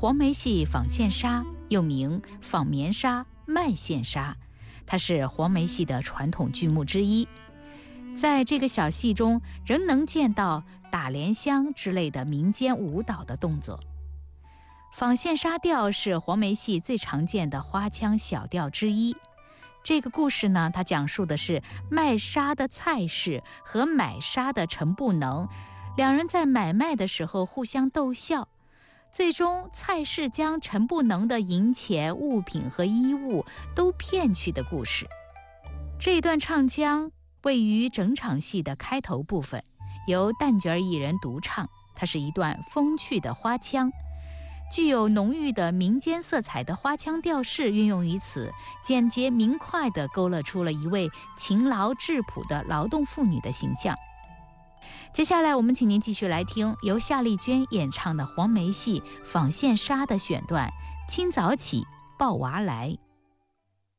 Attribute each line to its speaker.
Speaker 1: 黄梅戏纺线纱，又名纺棉纱、麦线纱，它是黄梅戏的传统剧目之一。在这个小戏中，仍能见到打莲香之类的民间舞蹈的动作。纺线纱调是黄梅戏最常见的花腔小调之一。这个故事呢，它讲述的是卖纱的蔡氏和买纱的陈不能，两人在买卖的时候互相逗笑，最终蔡氏将陈不能的银钱、物品和衣物都骗去的故事。这一段唱腔位于整场戏的开头部分，由旦角艺人独唱，它是一段风趣的花腔，具有浓郁的民间色彩的花腔调式运用于此，简洁明快地勾勒出了一位勤劳质朴的劳动妇女的形象。接下来我们请您继续来听由夏丽娟演唱的黄梅戏纺线纱的选段《清早起抱娃来》。